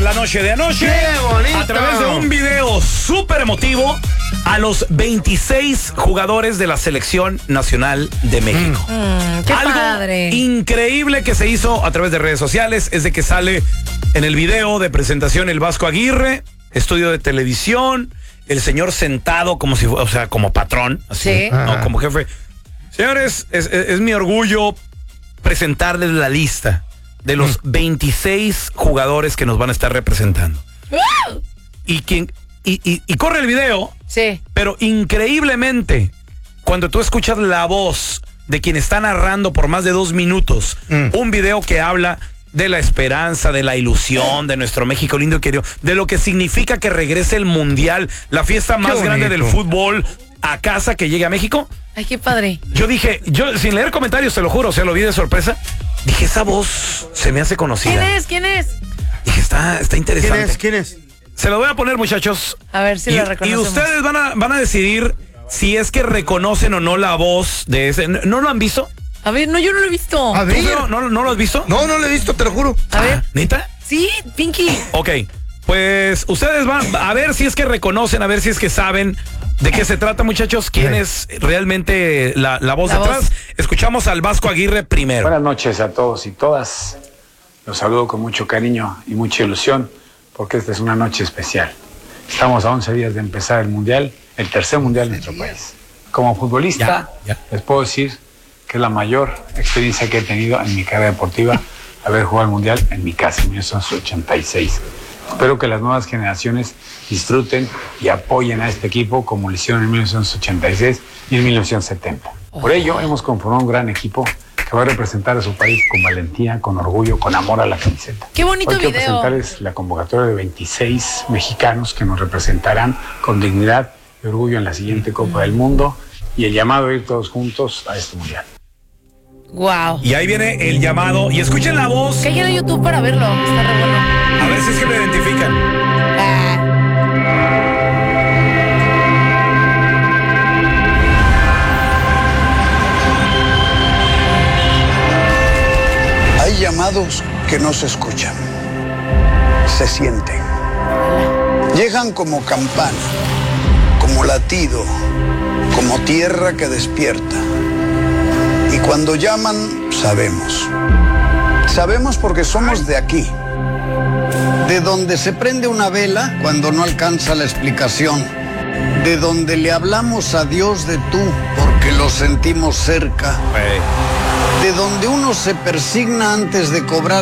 la noche de anoche. ¡Qué bonito! A través de un video súper emotivo a los 26 jugadores de la Selección Nacional de México. ¡Qué Algo padre! increíble que se hizo a través de redes sociales es de que sale en el video de presentación el Vasco Aguirre, estudio de televisión, el señor sentado como si fuera, o sea, como patrón, así, Sí. no, como jefe. Señores, es mi orgullo presentarles la lista de los 26 jugadores que nos van a estar representando. Y corre el video, Sí. pero increíblemente, cuando tú escuchas la voz de quien está narrando por más de 2 minutos, un video que habla de la esperanza, de la ilusión, de nuestro México lindo y querido, de lo que significa que regrese el Mundial, la fiesta más grande del fútbol a casa que llegue a México. Ay, qué padre. Yo dije, sin leer comentarios, te lo juro, o sea, lo vi de sorpresa. Dije, esa voz se me hace conocida. ¿Quién es? Dije, está interesante. ¿Quién es? Se lo voy a poner, muchachos. A ver si lo reconocemos. Y ustedes van a decidir si es que reconocen o no la voz de ese. ¿No lo han visto? A ver, no, yo no lo he visto. A ver. ¿No lo has visto? No lo he visto, te lo juro. A ver. ¿Neta? Sí, Pinky. Ok, pues ustedes van a ver si es que reconocen, a ver si es que saben de qué se trata, muchachos. ¿Quién es realmente la voz La detrás? voz. Escuchamos al Vasco Aguirre primero. Buenas noches a todos y todas. Los saludo con mucho cariño y mucha ilusión porque esta es una noche especial. Estamos a 11 días de empezar el Mundial, el tercer Mundial de nuestro país. Como futbolista, Ya. les puedo decir que es la mayor experiencia que he tenido en mi carrera deportiva haber jugado el Mundial en mi casa en 1986. Espero que las nuevas generaciones disfruten y apoyen a este equipo como lo hicieron en 1986 y en 1970. Por ello, hemos conformado un gran equipo que va a representar a su país con valentía, con orgullo, con amor a la camiseta. Qué bonito Hoy quiero video. presentarles la convocatoria de 26 mexicanos que nos representarán con dignidad y orgullo en la siguiente Copa del Mundo y el llamado a ir todos juntos a este Mundial. Wow. Y ahí viene el llamado. Y escuchen la voz. Que hay en YouTube para verlo. Está re bueno. A ver si es que lo identifican. Ah. Hay llamados que no se escuchan, se sienten. Llegan como campana, como latido, como tierra que despierta. Y cuando llaman, sabemos. Sabemos porque somos de aquí. De donde se prende una vela cuando no alcanza la explicación. De donde le hablamos a Dios de tú porque lo sentimos cerca. De donde uno se persigna antes de cobrar